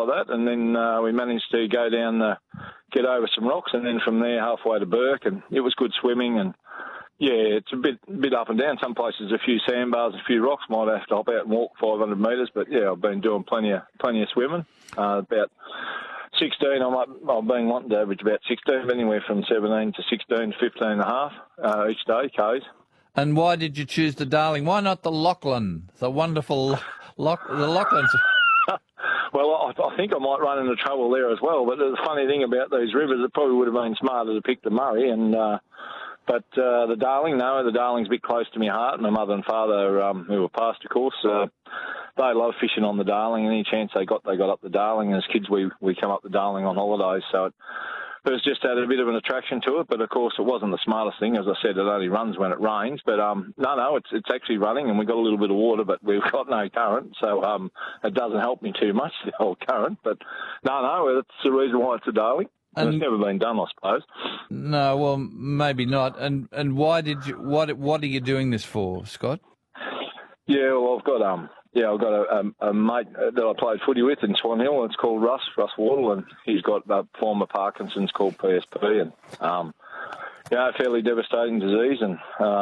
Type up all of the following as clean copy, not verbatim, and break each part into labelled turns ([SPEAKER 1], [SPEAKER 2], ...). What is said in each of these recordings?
[SPEAKER 1] that, and then we managed to go down get over some rocks, and then from there halfway to Burke, and it was good swimming. And yeah, it's a bit up and down. Some places a few sandbars, a few rocks. Might have to hop out and walk 500 metres, but yeah, I've been doing plenty of swimming. About 16, I've been wanting to average about 16, anywhere from 17 to 16 to 15 and a half each day, Ks.
[SPEAKER 2] And why did you choose the Darling? Why not the Lachlan, the wonderful the Lachlan's?
[SPEAKER 1] Well, I think I might run into trouble there as well. But the funny thing about these rivers, it probably would have been smarter to pick the Murray. But the Darling, no, the Darling's a bit close to my heart. My mother and father, who were past, of course, they love fishing on the Darling. Any chance they got up the Darling. And as kids, we come up the Darling on holidays. So it was just had a bit of an attraction to it. But, of course, it wasn't the smartest thing. As I said, it only runs when it rains. But, no, it's actually running, and we've got a little bit of water, but we've got no current. So it doesn't help me too much, the old current. But, no, that's the reason why it's a Darling. And it's never been done, I suppose.
[SPEAKER 2] No, well, maybe not. And why did you? What are you doing this for, Scott?
[SPEAKER 1] Yeah, well, I've got a mate that I played footy with in Swan Hill. It's called Russ Wardle, and he's got a form of Parkinson's called PSP, and a fairly devastating disease, and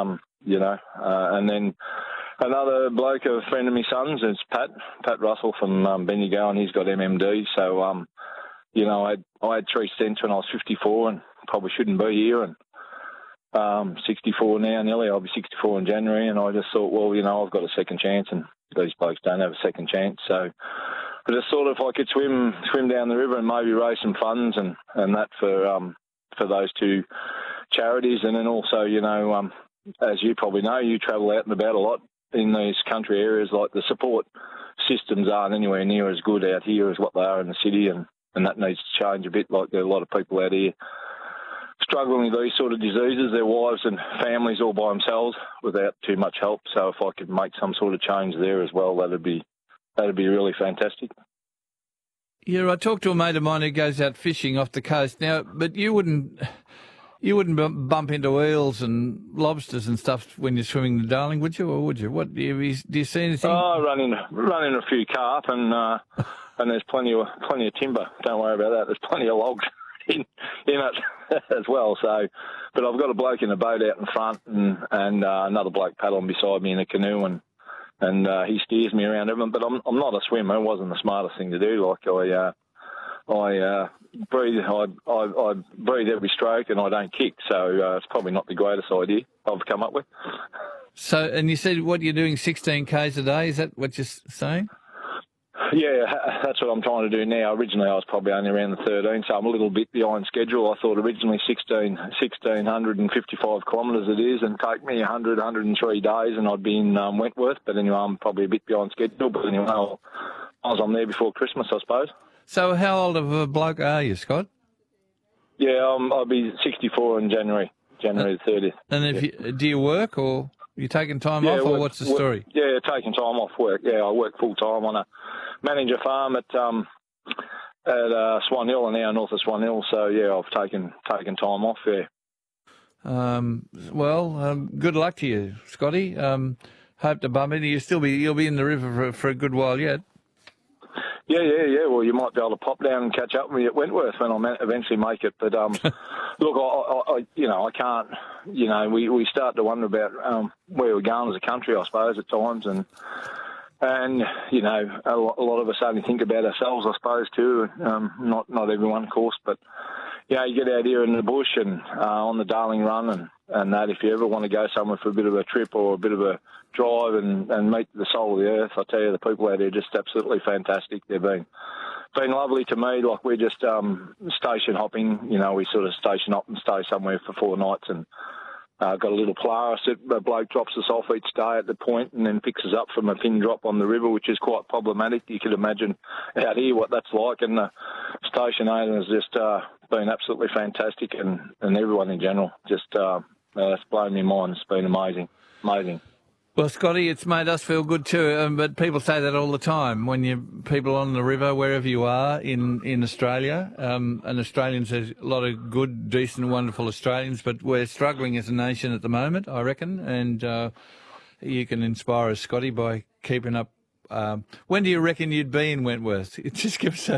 [SPEAKER 1] and then another bloke, a friend of my son's, is Pat Russell from Bendigo, and he's got MMD, so. I had 3 stents when I was 54 and probably shouldn't be here, and 64 now nearly. I'll be 64 in January, and I just thought, well, I've got a second chance, and these blokes don't have a second chance. So I just thought if I could swim down the river and maybe raise some funds and that for those two charities, and then also, as you probably know, you travel out and about a lot in these country areas. Like the support systems aren't anywhere near as good out here as what they are in the city, and that needs to change a bit. Like there are a lot of people out here struggling with these sort of diseases, their wives and families all by themselves without too much help. So if I could make some sort of change there as well, that'd be really fantastic.
[SPEAKER 2] Yeah, I talked to a mate of mine who goes out fishing off the coast now, but you wouldn't bump into eels and lobsters and stuff when you're swimming the Darling, would you? Or would you? What do you see anything?
[SPEAKER 1] Oh, run in a few carp and there's plenty of timber. Don't worry about that. There's plenty of logs in it as well. So, but I've got a bloke in a boat out in front and another bloke paddling beside me in a canoe, and he steers me around everything. But I'm not a swimmer. It wasn't the smartest thing to do. Like I breathe. I breathe every stroke, and I don't kick. So it's probably not the greatest idea I've come up with.
[SPEAKER 2] So, and you said what you're doing 16 k's a day. Is that what you're saying?
[SPEAKER 1] Yeah, that's what I'm trying to do now. Originally, I was probably only around the 13, so I'm a little bit behind schedule. I thought originally 1,655 kilometres it is, and take me 103 days, and I'd be in Wentworth. But anyway, I'm probably a bit behind schedule. But anyway, I was on there before Christmas, I suppose.
[SPEAKER 2] So how old of a bloke are you, Scott?
[SPEAKER 1] Yeah, I'll be 64 in January the 30th.
[SPEAKER 2] And do you work, or are you taking time off, or what's the story?
[SPEAKER 1] Yeah, taking time off work. Yeah, I work full-time on a manager farm at Swan Hill, and now north of Swan Hill. So yeah, I've taken time off. Yeah.
[SPEAKER 2] Good luck to you, Scotty. Hope to bump into you. You'll be in the river for a good while yet.
[SPEAKER 1] Yeah. Well, you might be able to pop down and catch up with me at Wentworth when I eventually make it. But look, I can't. We start to wonder about where we're going as a country, I suppose, at times, and a lot of us only think about ourselves, I suppose, too. Not everyone, of course, but you get out here in the bush and on the Darling Run and that. If you ever want to go somewhere for a bit of a trip or a bit of a drive and meet the soul of the earth, I tell you, the people out here are just absolutely fantastic. They've been lovely to me. Like we're just station hopping. We sort of station hop and stay somewhere for 4 nights and. Got a little Polaris that a bloke drops us off each day at the point and then picks us up from a pin drop on the river, which is quite problematic. You could imagine out here what that's like. And the station owner has just been absolutely fantastic, and everyone in general. Just it's blown my mind. It's been amazing.
[SPEAKER 2] Well, Scotty, it's made us feel good too, but people say that all the time when people on the river, wherever you are in Australia, and Australians, there's a lot of good, decent, wonderful Australians, but we're struggling as a nation at the moment, I reckon, and you can inspire us, Scotty, by keeping up. When do you reckon you'd be in Wentworth? Just give us